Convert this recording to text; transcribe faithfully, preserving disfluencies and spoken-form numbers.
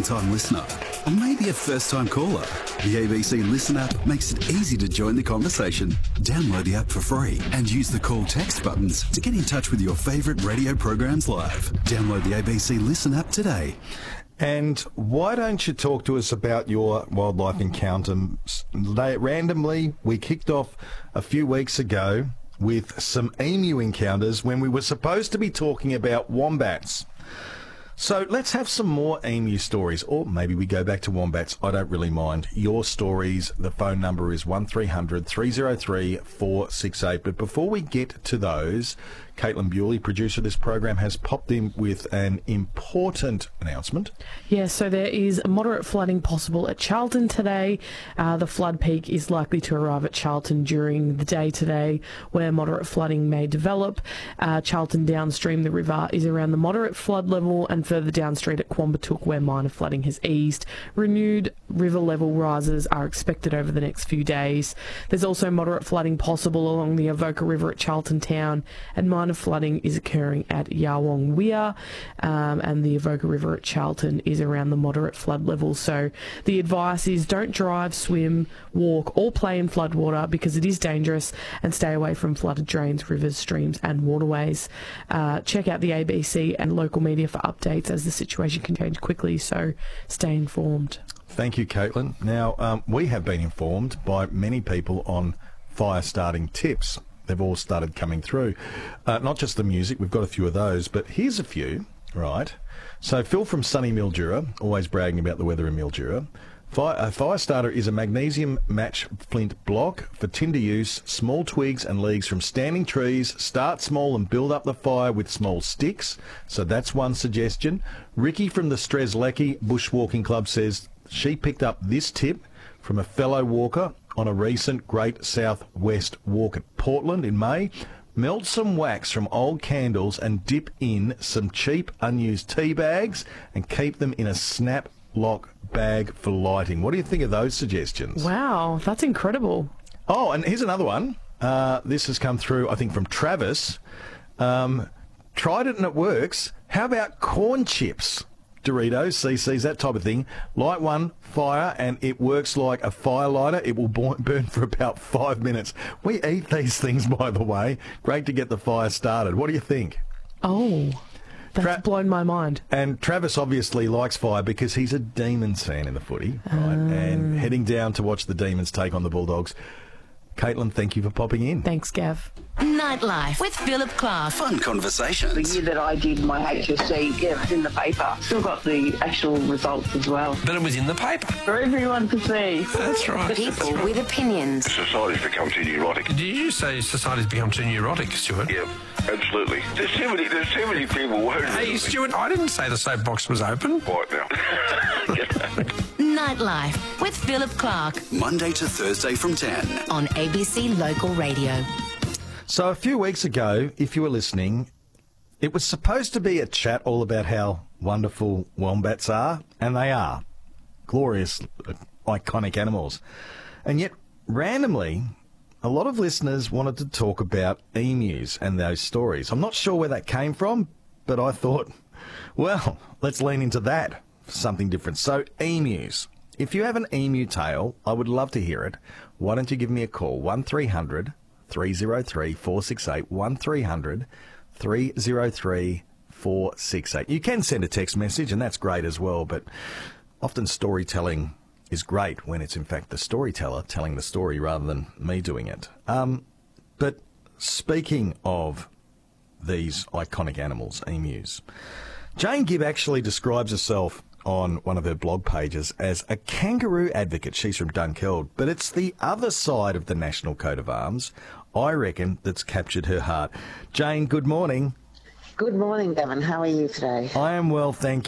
long-time listener, or maybe a first-time caller, the A B C Listen app makes it easy to join the conversation. Download the app for free and use the call text buttons to get in touch with your favourite radio programs live. Download the A B C Listen app today. And why don't you talk to us about your wildlife encounters? Randomly, we kicked off a few weeks ago with some emu encounters when we were supposed to be talking about wombats. So let's have some more emu stories, or maybe we go back to wombats. I don't really mind. Your stories, the phone number is one three hundred three oh three four six eight. But before we get to those, Caitlin Bewley, producer of this program, has popped in with an important announcement. Yeah, so there is moderate flooding possible at Charlton today. Uh, the flood peak is likely to arrive at Charlton during the day today, where moderate flooding may develop. Uh, Charlton downstream, the river is around the moderate flood level, and further downstream at Quambatook, where minor flooding has eased. Renewed river level rises are expected over the next few days. There's also moderate flooding possible along the Avoca River at Charlton Town, and minor flooding is occurring at Yarwong Weir, um, and the Avoca River at Charlton is around the moderate flood level. So the advice is don't drive, swim, walk or play in floodwater because it is dangerous, and stay away from flooded drains, rivers, streams and waterways. Uh, check out the A B C and local media for updates as the situation can change quickly, so stay informed. Thank you, Caitlin. Now, um, we have been informed by many people on fire starting tips. They've all started coming through. Uh, not just the music, we've got a few of those, but here's a few, right? So Phil from sunny Mildura, always bragging about the weather in Mildura. Fire, a fire starter is a magnesium match flint block for tinder use, small twigs and leaves from standing trees. Start small and build up the fire with small sticks. So that's one suggestion. Ricky from the Strzelecki Bushwalking Club says she picked up this tip from a fellow walker on a recent Great South West walk at Portland in May. Melt some wax from old candles and dip in some cheap unused tea bags and keep them in a snap lock bag for lighting. What do you think of those suggestions? Wow, that's incredible. Oh, and here's another one. Uh, this has come through, I think, from Travis. Um, tried it and it works. How about corn chips? Doritos, C Cs, that type of thing. Light one, fire, and it works like a fire lighter. It will burn for about five minutes. We eat these things, by the way. Great to get the fire started. What do you think? Oh, that's Tra- blown my mind. And Travis obviously likes fire because he's a Demons fan in the footy, right? Um. And heading down to watch the Demons take on the Bulldogs. Caitlin, thank you for popping in. Thanks, Gav. Nightlife with Philip Clark. Fun conversations. The year that I did my H S C, yeah, it was in the paper. Still got the actual results as well. But it was in the paper. For everyone to see. That's right. People with opinions. Society's become too neurotic. Did you say society's become too neurotic, Stuart? Yeah, absolutely. There's too many, there's too many people worried. Hey, Stuart, I didn't say the soapbox was open. Right now. Nightlife with Philip Clark Monday to Thursday from ten. on A B C Local Radio. So a few weeks ago, if you were listening, it was supposed to be a chat all about how wonderful wombats are, and they are. Glorious, uh, iconic animals. And yet, randomly, a lot of listeners wanted to talk about emus and those stories. I'm not sure where that came from, but I thought, well, let's lean into that for something different. So, emus. If you have an emu tale, I would love to hear it. Why don't you give me a call? one three hundred three oh three four six eight. one three hundred three oh three four six eight. You can send a text message, and that's great as well, but often storytelling is great when it's in fact the storyteller telling the story rather than me doing it. Um, but speaking of these iconic animals, emus, Jane Gibb actually describes herself on one of her blog pages as a kangaroo advocate. She's from Dunkeld, but it's the other side of the national coat of arms, I reckon, that's captured her heart. Jane, good morning. Good morning, Gavin. How are you today? I am well, thank